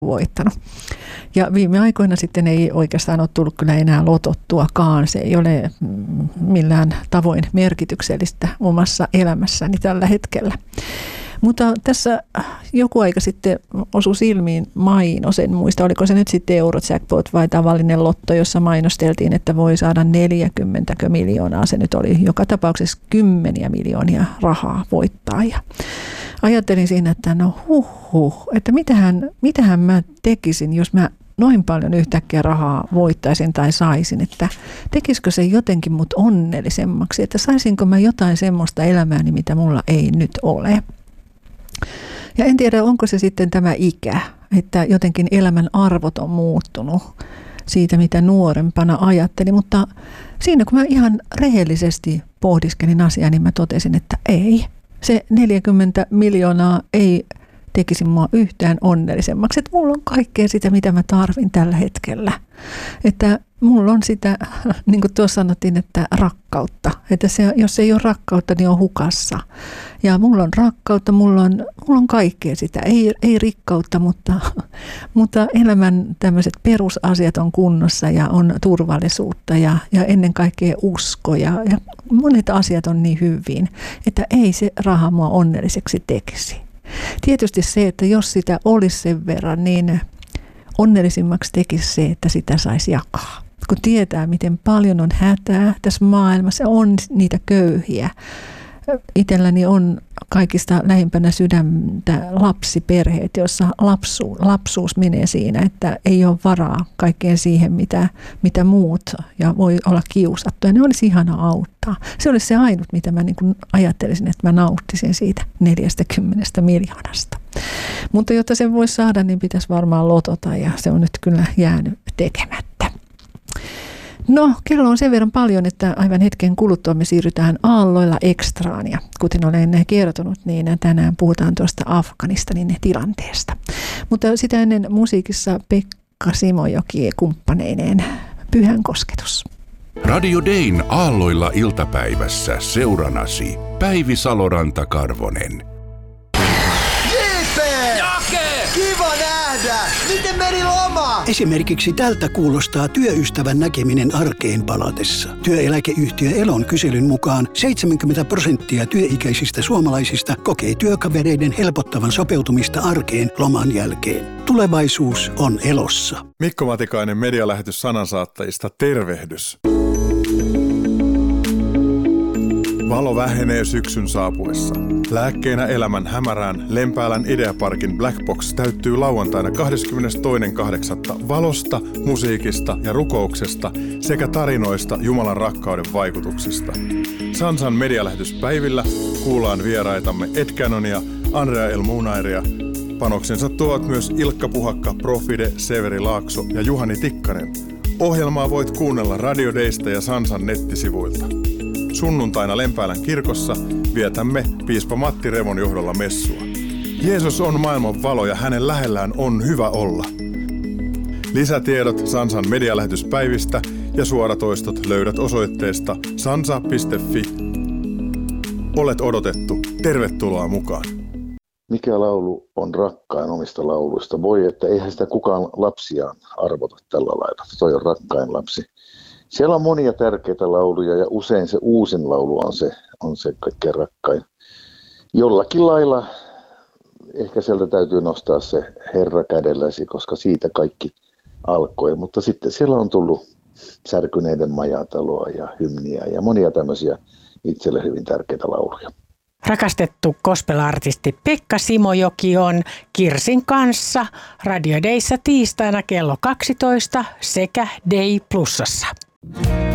voittanut. Ja viime aikoina sitten ei oikeastaan ole tullut kyllä enää lotottuakaan. Se ei ole millään tavoin merkityksellistä omassa elämässäni tällä hetkellä. Mutta tässä joku aika sitten osui silmiin mainos, en muista, oliko se nyt sitten Eurojackpot vai tavallinen lotto, jossa mainosteltiin, että voi saada 40 miljoonaa. Se nyt oli joka tapauksessa 10 miljoonia rahaa voittaa. Ja ajattelin siinä, että että mitähän mä tekisin, jos mä noin paljon yhtäkkiä rahaa voittaisin tai saisin, että tekisikö se jotenkin mut onnellisemmaksi, että saisinko mä jotain semmoista elämääni, mitä mulla ei nyt ole. Ja en tiedä, onko se sitten tämä ikä, että jotenkin elämän arvot on muuttunut siitä, mitä nuorempana ajattelin, mutta siinä kun mä ihan rehellisesti pohdiskelin asiaa, niin mä totesin, että ei, se 40 miljoonaa ei tekisi mua yhtään onnellisemmaksi, että mulla on kaikkea sitä, mitä mä tarvin tällä hetkellä. Että mulla on sitä, niin kuin tuossa sanottiin, että rakkautta. Että jos ei ole rakkautta, niin on hukassa. Ja mulla on rakkautta, mulla on kaikkea sitä. Ei rikkautta, mutta elämän tämmöiset perusasiat on kunnossa ja on turvallisuutta ja ennen kaikkea usko. Ja monet asiat on niin hyvin, että ei se raha mua onnelliseksi tekisi. Tietysti se, että jos sitä olisi sen verran, niin onnellisimmaksi tekisi se, että sitä saisi jakaa. Kun tietää, miten paljon on hätää tässä maailmassa, on niitä köyhiä. Itselläni on kaikista lähimpänä sydäntä lapsiperheet, joissa lapsuus menee siinä, että ei ole varaa kaikkeen siihen, mitä muut ja voi olla kiusattu. Ja ne olisi ihana auttaa. Se olisi se ainut, mitä mä niin kuin ajattelisin, että mä nauttisin siitä 40 miljoonasta. Mutta jotta sen voisi saada, niin pitäisi varmaan lotota ja se on nyt kyllä jäänyt tekemättä. No, kello on sen verran paljon, että aivan hetken kuluttua me siirrytään aalloilla ekstraan. Ja kuten olen kertonut, niin tänään puhutaan tuosta Afganistanin tilanteesta. Mutta sitä ennen musiikissa Pekka Simojoki kumppaneineen Pyhän kosketus. Radio Dayn aalloilla iltapäivässä seuranasi Päivi Saloranta-Karvonen. Kiva nähdä! Miten meni loma? Esimerkiksi tältä kuulostaa työystävän näkeminen arkeen palatessa. Työeläkeyhtiö Elon kyselyn mukaan 70% työikäisistä suomalaisista kokee työkavereiden helpottavan sopeutumista arkeen loman jälkeen. Tulevaisuus on Elossa. Mikko Matikainen medialähetys sanansaattajista, tervehdys. Valo vähenee syksyn saapuessa. Lääkkeenä elämän hämärään Lempäälän Ideaparkin Black Box täyttyy lauantaina 22.8. valosta, musiikista ja rukouksesta sekä tarinoista Jumalan rakkauden vaikutuksista. Sansan medialähetyspäivillä kuullaan vieraitamme Ed Cannonia, Andrea El Munairia. Panoksensa tuovat myös Ilkka Puhakka, Profide, Severi Laakso ja Juhani Tikkanen. Ohjelmaa voit kuunnella Radio Daysta ja Sansan nettisivuilta. Sunnuntaina Lempäälän kirkossa vietämme piispa Matti Revon johdolla messua. Jeesus on maailman valo ja hänen lähellään on hyvä olla. Lisätiedot Sansan medialähetyspäivistä ja suoratoistot löydät osoitteesta sansa.fi. Olet odotettu. Tervetuloa mukaan. Mikä laulu on rakkain omista lauluista? Voi, että eihän sitä kukaan lapsiaan arvota tällä lailla. Toi on rakkain lapsi. Siellä on monia tärkeitä lauluja ja usein se uusin laulu on se kaikkein rakkain. Jollakin lailla ehkä sieltä täytyy nostaa se Herra kädelläsi, koska siitä kaikki alkoi. Mutta sitten siellä on tullut Särkyneiden majataloa ja hymniä ja monia tämmöisiä itselle hyvin tärkeitä lauluja. Rakastettu gospel-artisti Pekka Simojoki on Kirsin kanssa Radio Dayssa tiistaina kello 12 sekä Day Plusassa.